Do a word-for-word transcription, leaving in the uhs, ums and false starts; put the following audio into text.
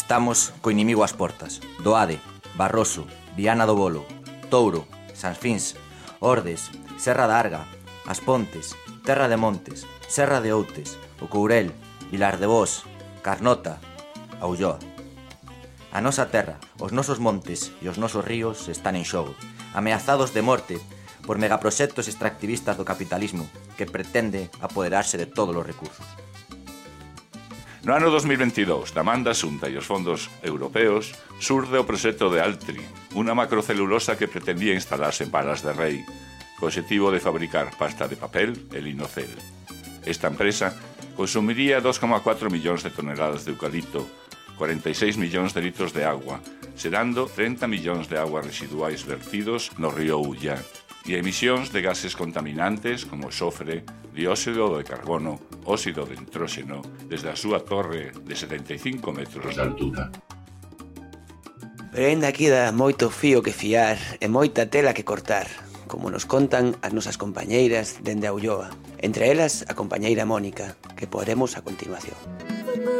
Estamos co inimigo ás portas. Doade, Barroso, Viana do Bolo, Touro, Sanfins, Ordes, Serra da Arga, As Pontes, Terra de Montes, Serra de Outes, o Courel, Vilar de Bos, Carnota, a Ulloa. A nosa terra, os nosos montes e os nosos ríos están en xogo, ameazados de morte por megaproxectos extractivistas do capitalismo que pretende apoderarse de todos os recursos. No ano dos mil veintidós, da man da Xunta e os fondos europeos, surde o proxecto de Altri, unha macrocelulosa que pretendía instalarse en Palas de Rei, co obxectivo de fabricar pasta de papel e linocel. Esta empresa consumiría dos coma catro millóns de toneladas de eucalipto, cuarenta e seis millóns de litros de agua, xerando trinta millóns de aguas residuais vertidos no río Ulla, e emisións de gases contaminantes como xofre, dióxido de carbono, óxido de nitróxeno, desde a súa torre de setenta e cinco metros de altura. Pero ainda queda moito fío que fiar e moita tela que cortar, como nos contan as nosas compañeiras dende a Ulloa, entre elas a compañeira Mónica, que podemos a continuación.